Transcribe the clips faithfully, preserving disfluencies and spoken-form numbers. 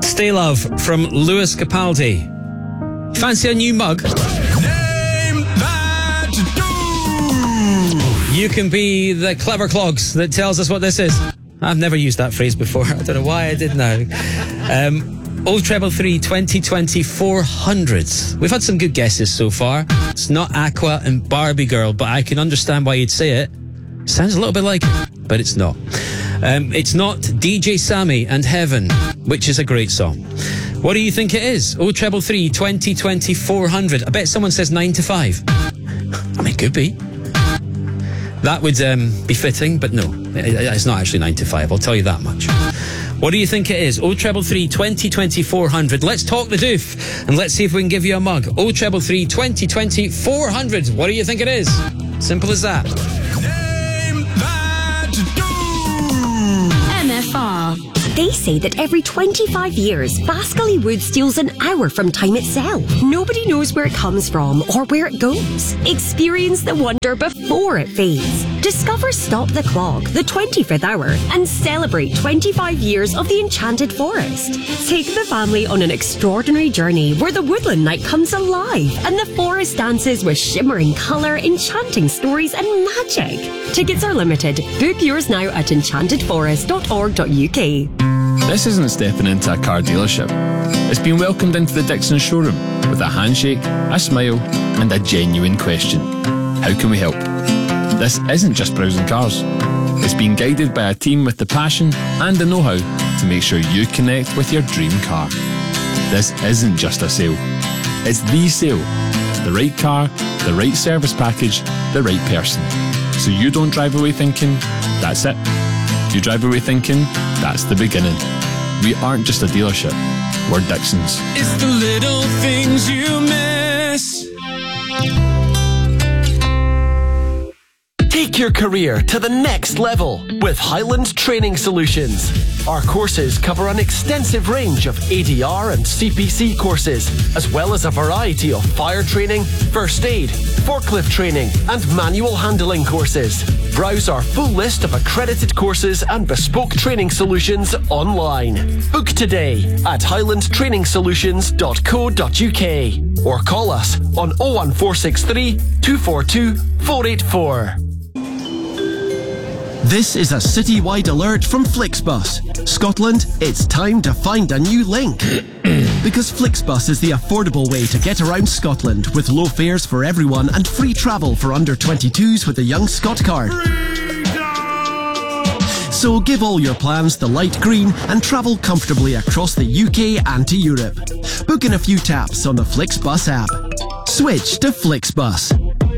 Stay Love from Lewis Capaldi. Fancy a new mug? Name that do. You can be the clever clogs that tells us what this is. I've never used that phrase before. I don't know why I did now. Um, Old Treble three twenty twenty four hundred. We've had some good guesses so far. It's not Aqua and Barbie Girl, but I can understand why you'd say it. Sounds a little bit like it, but it's not. Um, it's not D J Sammy and Heaven, which is a great song. What do you think it is? Old Treble three twenty twenty four hundred. I bet someone says nine to five. I mean, it could be. That would um, be fitting, but no, it's not actually nine to five, I'll tell you that much. What do you think it is? Old Treble three twenty twenty four hundred. Let's talk the doof, and let's see if we can give you a mug. Old Treble three twenty twenty four hundred. What do you think it is? Simple as that. Name that do. M F R. They say that every twenty-five years, Baskerley Wood steals an hour from time itself. Nobody knows where it comes from or where it goes. Experience the wonder before it fades. Discover Stop the Clock, the twenty-fifth hour, and celebrate twenty-five years of the Enchanted Forest. Take the family on an extraordinary journey where the woodland night comes alive and the forest dances with shimmering colour, enchanting stories and magic. Tickets are limited. Book yours now at enchanted forest dot org dot U K. This isn't stepping into a car dealership. It's been welcomed into the Dixon showroom with a handshake, a smile and a genuine question. How can we help? This isn't just browsing cars. It's being guided by a team with the passion and the know-how to make sure you connect with your dream car. This isn't just a sale. It's the sale. The right car, the right service package, the right person. So you don't drive away thinking, that's it. You drive away thinking, that's the beginning. We aren't just a dealership, we're Dixons. It's the little things you miss. Take your career to the next level with Highland Training Solutions. Our courses cover an extensive range of A D R and C P C courses, as well as a variety of fire training, first aid, forklift training, and manual handling courses. Browse our full list of accredited courses and bespoke training solutions online. Book today at highland training solutions dot co dot U K or call us on oh one four six three, two four two, four eight four. This is a citywide alert from Flixbus. Scotland, it's time to find a new link. Because Flixbus is the affordable way to get around Scotland with low fares for everyone and free travel for under twenty-twos with the Young Scot card. So give all your plans the light green and travel comfortably across the U K and to Europe. Book in a few taps on the Flixbus app. Switch to Flixbus.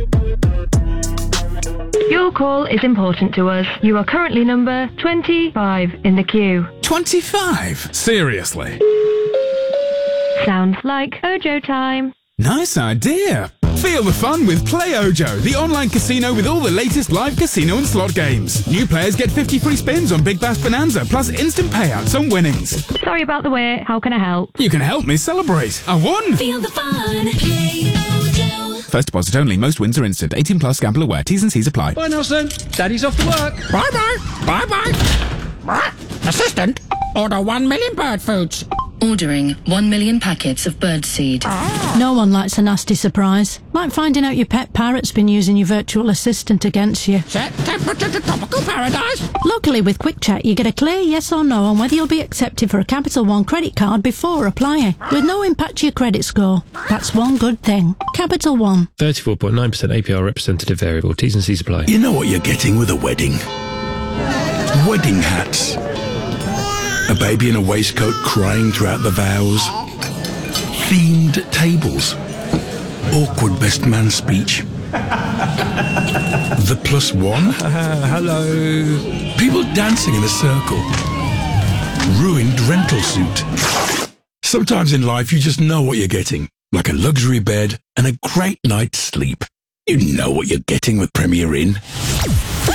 Your call is important to us. You are currently number twenty-five in the queue. twenty-five? Seriously? Sounds like Ojo time. Nice idea. Feel the fun with Play Ojo, the online casino with all the latest live casino and slot games. New players get fifty free spins on Big Bass Bonanza, plus instant payouts on winnings. Sorry about the wait. How can I help? You can help me celebrate. I won! Feel the fun. Play Ojo. First deposit only. Most wins are instant. eighteen plus. Gamble aware. T's and C's apply. Bye, Nelson. Daddy's off to work. Bye-bye. Bye-bye. Assistant, order one million bird foods. Ordering one million packets of bird seed. No one likes a nasty surprise. Like finding out your pet parrot's been using your virtual assistant against you. Set temperature to tropical paradise. Luckily with Quick Check you get a clear yes or no on whether you'll be accepted for a Capital One credit card before applying, with no impact to your credit score. That's one good thing. Capital One. thirty-four point nine percent A P R representative variable. T's and C's apply. You know what you're getting with a wedding? Wedding hats. A baby in a waistcoat crying throughout the vows. Themed tables. Awkward best man speech. The plus one. Uh, hello. People dancing in a circle. Ruined rental suit. Sometimes in life you just know what you're getting. Like a luxury bed and a great night's sleep. You know what you're getting with Premier Inn.